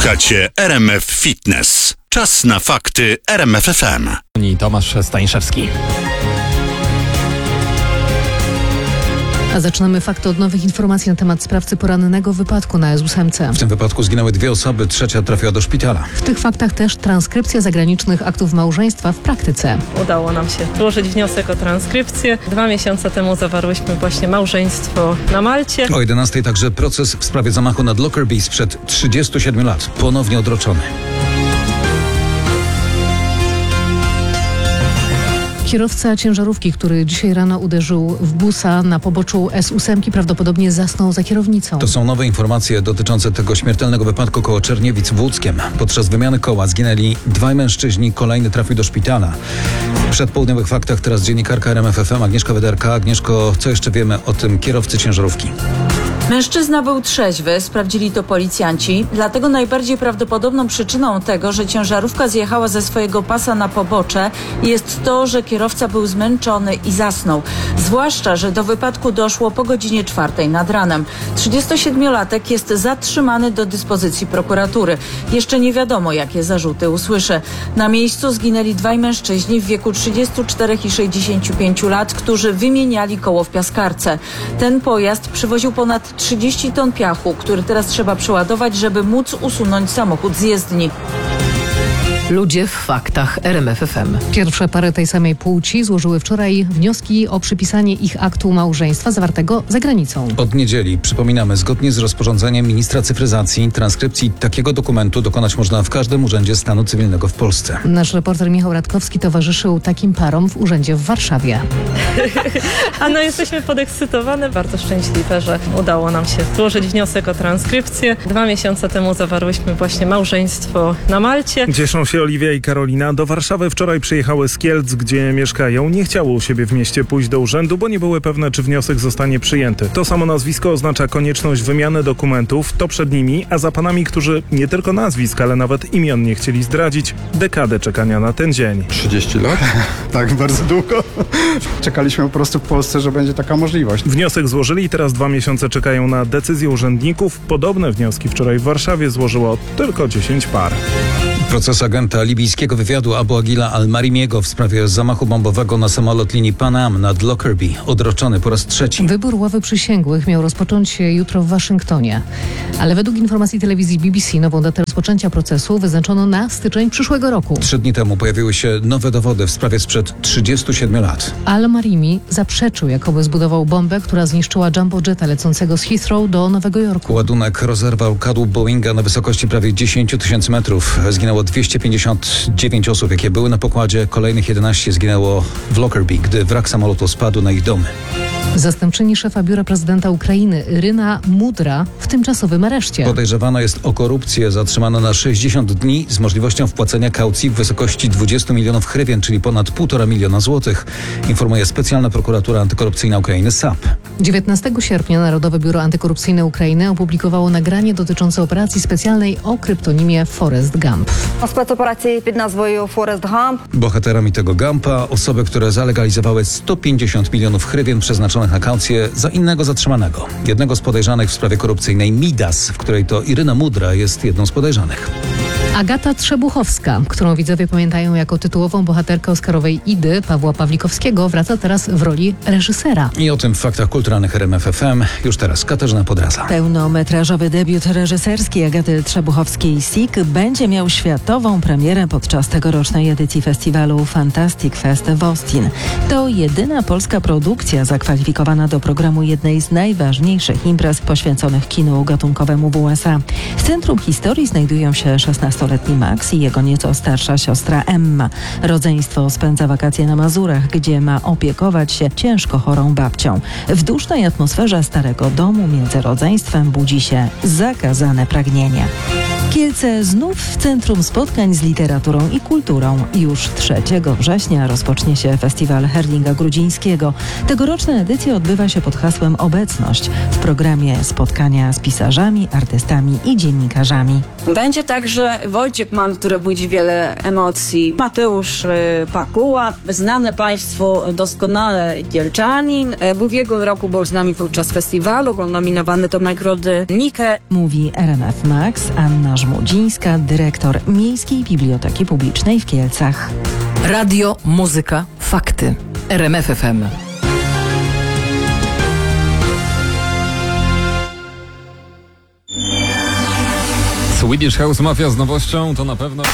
Słuchacie RMF Fitness. Czas na fakty RMF FM. I Tomasz Staniszewski. A zaczynamy fakty od nowych informacji na temat sprawcy porannego wypadku na S8. W tym wypadku zginęły 2 osoby, trzecia trafiła do szpitala. W tych faktach też transkrypcja zagranicznych aktów małżeństwa w praktyce. Udało nam się złożyć wniosek o transkrypcję. 2 miesiące temu zawarłyśmy właśnie małżeństwo na Malcie. O 11 także proces w sprawie zamachu nad Lockerbie sprzed 37 lat, ponownie odroczony. Kierowca ciężarówki, który dzisiaj rano uderzył w busa na poboczu S8, prawdopodobnie zasnął za kierownicą. To są nowe informacje dotyczące tego śmiertelnego wypadku koło Czerniewic w Łódzkiem. Podczas wymiany koła zginęli 2 mężczyźni, kolejny trafił do szpitala. W przedpołudniowych faktach teraz dziennikarka RMF FM Agnieszka Wederka. Agnieszko, co jeszcze wiemy o tym kierowcy ciężarówki? Mężczyzna był trzeźwy, sprawdzili to policjanci. Dlatego najbardziej prawdopodobną przyczyną tego, że ciężarówka zjechała ze swojego pasa na pobocze, jest to, że kierowca był zmęczony i zasnął. Zwłaszcza, że do wypadku doszło po godzinie 4 nad ranem. 37-latek jest zatrzymany do dyspozycji prokuratury. Jeszcze nie wiadomo, jakie zarzuty usłyszy. Na miejscu zginęli 2 mężczyźni w wieku 34 i 65 lat, którzy wymieniali koło w piaskarce. Ten pojazd przywoził ponad 30 ton piachu, który teraz trzeba przeładować, żeby móc usunąć samochód z jezdni. Ludzie w faktach RMF FM. Pierwsze pary tej samej płci złożyły wczoraj wnioski o przypisanie ich aktu małżeństwa zawartego za granicą. Od niedzieli, przypominamy, zgodnie z rozporządzeniem ministra cyfryzacji, transkrypcji takiego dokumentu dokonać można w każdym urzędzie stanu cywilnego w Polsce. Nasz reporter Michał Radkowski towarzyszył takim parom w urzędzie w Warszawie. Jesteśmy podekscytowane, bardzo szczęśliwe, że udało nam się złożyć wniosek o transkrypcję. 2 miesiące temu zawarłyśmy właśnie małżeństwo na Malcie. Cieszą się Oliwia i Karolina. Do Warszawy wczoraj przyjechały z Kielc, gdzie mieszkają. Nie chciały u siebie w mieście pójść do urzędu, bo nie były pewne, czy wniosek zostanie przyjęty. To samo nazwisko oznacza konieczność wymiany dokumentów. To przed nimi, a za panami, którzy nie tylko nazwisk, ale nawet imion nie chcieli zdradzić, dekadę czekania na ten dzień. 30 lat? Tak, bardzo długo. Czekaliśmy po prostu w Polsce, że będzie taka możliwość. Wniosek złożyli i teraz 2 miesiące czekają na decyzję urzędników. Podobne wnioski wczoraj w Warszawie złożyło tylko 10 par. Proces agenta libijskiego wywiadu Abu Agila al-Marimiego w sprawie zamachu bombowego na samolot linii Pan Am nad Lockerbie odroczony po raz 3. Wybór ławy przysięgłych miał rozpocząć się jutro w Waszyngtonie. Ale według informacji telewizji BBC nową datę rozpoczęcia procesu wyznaczono na styczeń przyszłego roku. 3 dni temu pojawiły się nowe dowody w sprawie sprzed 37 lat. Al-Marimi zaprzeczył, jakoby zbudował bombę, która zniszczyła jumbo jeta lecącego z Heathrow do Nowego Jorku. Ładunek rozerwał kadłub Boeinga na wysokości prawie 10 000 metrów. Zginęło 259 osób, jakie były na pokładzie. Kolejnych 11 zginęło w Lockerbie, gdy wrak samolotu spadł na ich domy. Zastępczyni szefa biura prezydenta Ukrainy Iryna Mudra w tymczasowym areszcie. Podejrzewana jest o korupcję, zatrzymana na 60 dni z możliwością wpłacenia kaucji w wysokości 20 milionów hrywien, czyli ponad 1,5 miliona złotych, informuje specjalna prokuratura antykorupcyjna Ukrainy SAP. 19 sierpnia Narodowe Biuro Antykorupcyjne Ukrainy opublikowało nagranie dotyczące operacji specjalnej o kryptonimie Forrest Gump. Specoperacji pod nazwą Forrest Gump. Bohaterami tego Gumpa osoby, które zalegalizowały 150 milionów hrywien przeznaczonych na kaucję za innego zatrzymanego. Jednego z podejrzanych w sprawie korupcyjnej Midas, w której to Iryna Mudra jest jedną z podejrzanych. Agata Trzebuchowska, którą widzowie pamiętają jako tytułową bohaterkę oscarowej Idy Pawła Pawlikowskiego, wraca teraz w roli reżysera. I o tym w faktach kulturalnych RMF FM już teraz Katarzyna Podraza. Pełnometrażowy debiut reżyserski Agaty Trzebuchowskiej-Sik będzie miał światową premierę podczas tegorocznej edycji festiwalu Fantastic Fest w Austin. To jedyna polska produkcja zakwalifikowana do programu jednej z najważniejszych imprez poświęconych kinu gatunkowemu w USA. W centrum historii znajdują się 16-letni Max i jego nieco starsza siostra Emma. Rodzeństwo spędza wakacje na Mazurach, gdzie ma opiekować się ciężko chorą babcią. W dusznej atmosferze starego domu między rodzeństwem budzi się zakazane pragnienie. Kielce znów w centrum spotkań z literaturą i kulturą. Już 3 września rozpocznie się festiwal Herlinga Grudzińskiego. Tegoroczna edycja odbywa się pod hasłem Obecność. W programie spotkania z pisarzami, artystami i dziennikarzami. Będzie także Wojciech Mann, który budzi wiele emocji. Mateusz Pakuła, znany Państwu doskonale Kielczanin. W ubiegłym roku był z nami podczas festiwalu, był nominowany do nagrody Nike. Mówi RMF Max, Anna Katarzyna Żmudzińska, dyrektor Miejskiej Biblioteki Publicznej w Kielcach. Radio, muzyka, fakty. RMF FM. Swedish House Mafia z nowością to na pewno...